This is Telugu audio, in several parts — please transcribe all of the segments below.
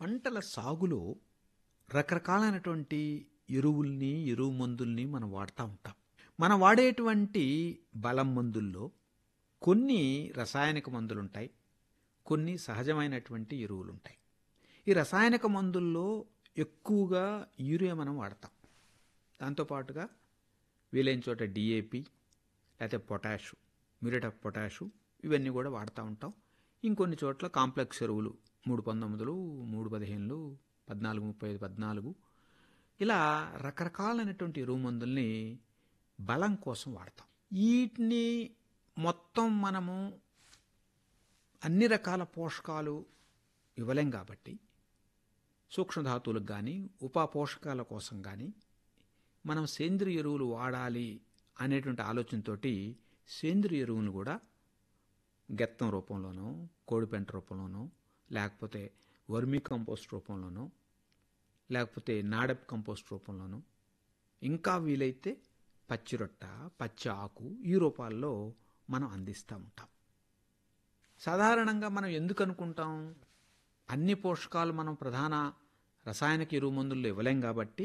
పంటల సాగులో రకరకాలైనటువంటి ఎరువుల్ని, ఎరువు మందుల్ని మనం వాడుతా ఉంటాం. మనం వాడేటువంటి బలం మందుల్లో కొన్ని రసాయనిక మందులుంటాయి. కొన్ని సహజమైనటువంటి ఎరువులుంటాయి. ఈ రసాయనిక మందుల్లో ఎక్కువగా యూరియా మనం వాడతాం. దాంతో పాటుగా వీలైన చోట డిఏపి లేకపోతే పొటాషు, మ్యూరేట్ ఆఫ్ పొటాషు ఇవన్నీ కూడా వాడుతూ ఉంటాం. ఇంకొన్ని చోట్ల కాంప్లెక్స్ ఎరువులు 319, 315, 1435, 14 ఇలా రకరకాలైనటువంటి ఎరువు మందుల్ని బలం కోసం వాడతాం. వీటిని మొత్తం మనము అన్ని రకాల పోషకాలు ఇవ్వలేం కాబట్టి సూక్ష్మధాతువులకు కానీ ఉపా పోషకాల కోసం కానీ మనం సేంద్రియ ఎరువులు వాడాలి అనేటువంటి ఆలోచనతోటి సేంద్రియ ఎరువులను కూడా గెత్తం రూపంలోనో, కోడిపెంట రూపంలోనో, లేకపోతే వర్మీ కంపోస్ట్ రూపంలోనో, లేకపోతే నాడప్ కంపోస్ట్ రూపంలోనో, ఇంకా వీలైతే పచ్చి రొట్ట, పచ్చి ఆకు ఈ రూపాల్లో మనం అందిస్తూ ఉంటాం. సాధారణంగా మనం ఎందుకు అనుకుంటాం, అన్ని పోషకాలు మనం ప్రధాన రసాయనిక ఎరువు మందుల్లో ఇవ్వలేం కాబట్టి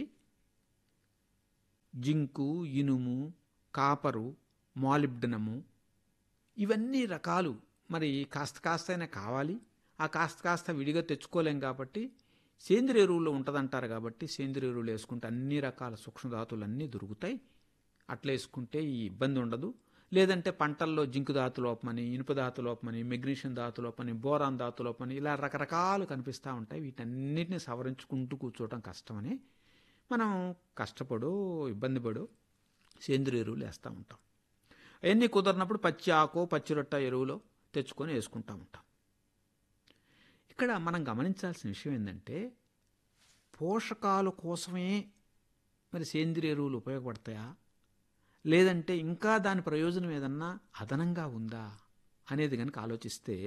జింకు, ఇనుము, కాపరు, మాలిబ్డనము ఇవన్నీ రకాలు మరి కాస్త అయినా కావాలి. ఆ కాస్త విడిగా తెచ్చుకోలేం కాబట్టి సేంద్రియ ఎరువుల్లో ఉంటుందంటారు కాబట్టి సేంద్రియ ఎరువులు వేసుకుంటే అన్ని రకాల సూక్ష్మధాతువులు అన్నీ దొరుకుతాయి. అట్లా వేసుకుంటే ఈ ఇబ్బంది ఉండదు. లేదంటే పంటల్లో జింకు ధాతు లోపమని, ఇనుప ధాతు లోపమని, మెగ్నీషియం ధాతు లోపమని, బోరాన్ ధాతు లోపమని ఇలా రకరకాలు కనిపిస్తూ ఉంటాయి. వీటన్నిటిని సవరించుకుంటూ కూర్చోవడం కష్టమని మనం కష్టపడో ఇబ్బంది పడో సేంద్రియ ఎరువులు వేస్తూ ఉంటాం. అవన్నీ కుదరినప్పుడు పచ్చి ఆకు, పచ్చి రొట్ట ఎరువులో తెచ్చుకొని వేసుకుంటూ ఉంటాం. ఇక్కడ మనం గమనించాల్సిన విషయం ఏంటంటే పోషకాల కోసమే మరి సేంద్రియ ఎరువులు ఉపయోగపడతాయా, లేదంటే ఇంకా దాని ప్రయోజనం ఏదన్నా అదనంగా ఉందా అనేది కనుక ఆలోచిస్తే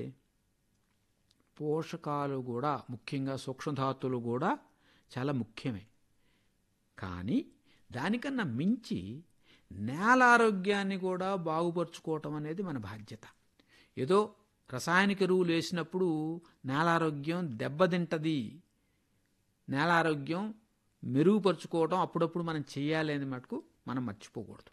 పోషకాలు కూడా ముఖ్యంగా సూక్ష్మధాతువులు కూడా చాలా ముఖ్యమే. కానీ దానికన్నా మించి నేల ఆరోగ్యాన్ని కూడా బాగుపరుచుకోవటం అనేది మన బాధ్యత. ఏదో రసాయనిక ఎరువులు వేసినప్పుడు నేల ఆరోగ్యం దెబ్బతింటది, నేల ఆరోగ్యం మెరుగుపరుచుకోవటం అప్పుడప్పుడు మనం చేయాలి అని మటుకు మనం మర్చిపోకూడదు.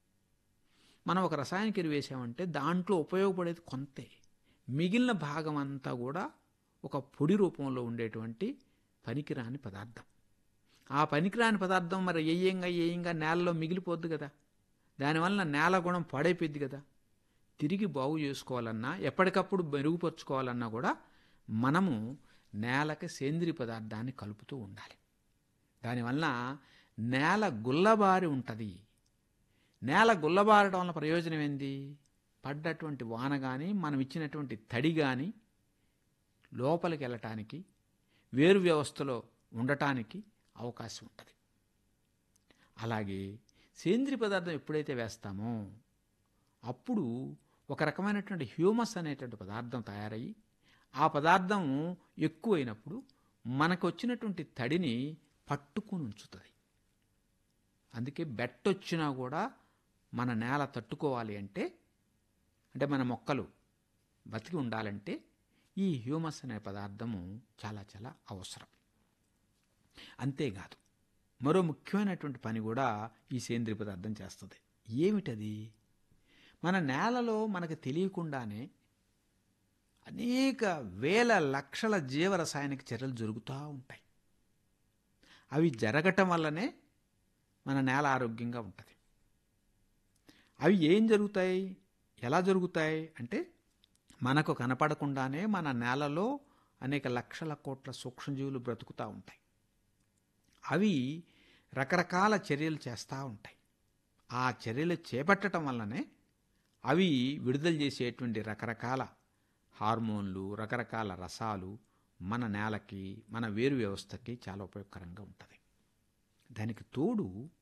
మనం ఒక రసాయనిక ఎరువు వేసామంటే దాంట్లో ఉపయోగపడేది కొంతే, మిగిలిన భాగం అంతా కూడా ఒక పొడి రూపంలో ఉండేటువంటి పనికిరాని పదార్థం. ఆ పనికిరాని పదార్థం మరి ఏయంగా నేలలో మిగిలిపోద్ది కదా, దానివల్ల నేల గుణం పాడైపోద్ది కదా. తిరిగి బాగు చేసుకోవాలన్నా ఎప్పటికప్పుడు మెరుగుపరుచుకోవాలన్నా కూడా మనము నేలకి సేంద్రియ పదార్థాన్ని కలుపుతూ ఉండాలి. దానివల్ల నేల గుల్లబారి ఉంటుంది. నేల గుల్లబారడం వల్ల ప్రయోజనం ఏంది, పడ్డటువంటి వాన కానీ మనం ఇచ్చినటువంటి తడి కానీ లోపలికి వెళ్ళటానికి, వేరు వ్యవస్థలో ఉండటానికి అవకాశం ఉంటుంది. అలాగే సేంద్రియ పదార్థం ఎప్పుడైతే వేస్తామో అప్పుడు ఒక రకమైనటువంటి హ్యూమస్ అనేటువంటి పదార్థం తయారయ్యి ఆ పదార్థం ఎక్కువైనప్పుడు మనకు వచ్చినటువంటి తడిని పట్టుకుని ఉంచుతుంది. అందుకే బెట్టొచ్చినా కూడా మన నేల తట్టుకోవాలి అంటే మన మొక్కలు బతికి ఉండాలంటే ఈ హ్యూమస్ అనే పదార్థము చాలా చాలా అవసరం. అంతేకాదు మరో ముఖ్యమైనటువంటి పని కూడా ఈ సేంద్రియ పదార్థం చేస్తుంది. ఏమిటది, మన నేలలో మనకు తెలియకుండానే అనేక వేల లక్షల జీవరసాయనిక చర్యలు జరుగుతూ ఉంటాయి. అవి జరగటం వల్లనే మన నేల ఆరోగ్యంగా ఉంటుంది. అవి ఏం జరుగుతాయి, ఎలా జరుగుతాయి అంటే మనకు కనపడకుండానే మన నేలలో అనేక లక్షల కోట్ల సూక్ష్మజీవులు బ్రతుకుతూ ఉంటాయి. అవి రకరకాల చర్యలు చేస్తూ ఉంటాయి. ఆ చర్యలు చేపట్టడం వల్లనే అవి విడుదల చేసేటువంటి రకరకాల హార్మోన్లు, రకరకాల రసాలు మన నేలకి, మన వేరు వ్యవస్థకి చాలా ఉపయోగకరంగా ఉంటుంది. దానికి తోడు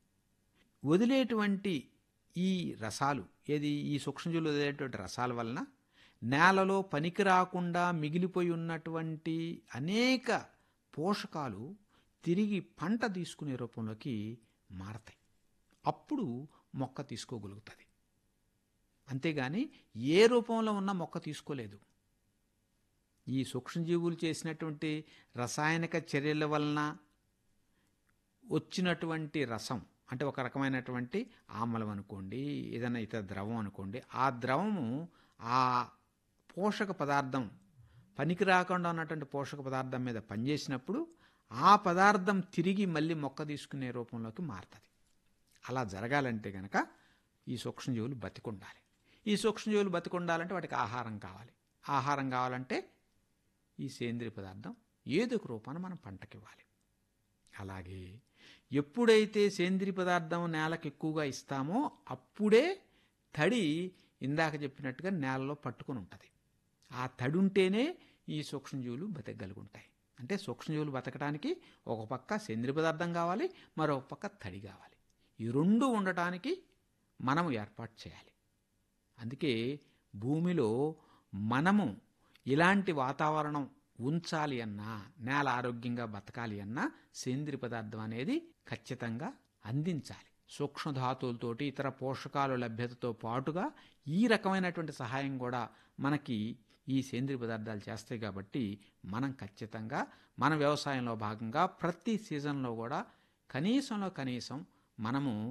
వదిలేటువంటి ఈ రసాలు, ఈ సూక్ష్మజీవులు వదిలేటువంటి రసాల వలన నేలలో పనికి రాకుండా మిగిలిపోయి ఉన్నటువంటి అనేక పోషకాలు తిరిగి పంట తీసుకునే రూపంలోకి మారతాయి. అప్పుడు మొక్క తీసుకోగలుగుతుంది. అంతేగాని ఏ రూపంలో ఉన్న మొక్క తీసుకోలేదు. ఈ సూక్ష్మజీవులు చేసినటువంటి రసాయనిక చర్యల వలన వచ్చినటువంటి రసం, అంటే ఒక రకమైనటువంటి ఆమ్లం అనుకోండి, ఏదైనా ఇతర ద్రవం అనుకోండి, ఆ ద్రవము ఆ పోషక పదార్థం పనికి రాకుండా ఉన్నటువంటి పోషక పదార్థం మీద పనిచేసినప్పుడు ఆ పదార్థం తిరిగి మళ్ళీ మొక్క తీసుకునే రూపంలోకి మారుతుంది. అలా జరగాలంటే కనుక ఈ సూక్ష్మజీవులు బతికుండాలి. ఈ సూక్ష్మజీవులు బతికుండాలంటే వాటికి ఆహారం కావాలి. ఆహారం కావాలంటే ఈ సేంద్రియ పదార్థం ఏదో ఒక రూపాన మనం పంటకివ్వాలి. అలాగే ఎప్పుడైతే సేంద్రియ పదార్థం నేలకు ఎక్కువగా ఇస్తామో అప్పుడే తడి ఇందాక చెప్పినట్టుగా నేలలో పట్టుకొని ఉంటుంది. ఆ తడి ఉంటేనే ఈ సూక్ష్మజీవులు బతకగలుగుంటాయి. అంటే సూక్ష్మజీవులు బతకడానికి ఒక పక్క సేంద్రియ పదార్థం కావాలి, మరో పక్క తడి కావాలి. ఈ రెండు ఉండటానికి మనము ఏర్పాటు చేయాలి. అందుకే భూమిలో మనము ఇలాంటి వాతావరణం ఉంచాలి అన్నా, నేల ఆరోగ్యంగా బతకాలి అన్నా సేంద్రియ పదార్థం అనేది ఖచ్చితంగా అందించాలి. సూక్ష్మధాతువులతోటి ఇతర పోషకాల లభ్యతతో పాటుగా ఈ రకమైనటువంటి సహాయం కూడా మనకి ఈ సేంద్రియ పదార్థాలు చేస్తాయి. కాబట్టి మనం ఖచ్చితంగా మన వ్యవసాయంలో భాగంగా ప్రతి సీజన్లో కూడా కనీసంలో కనీసం మనము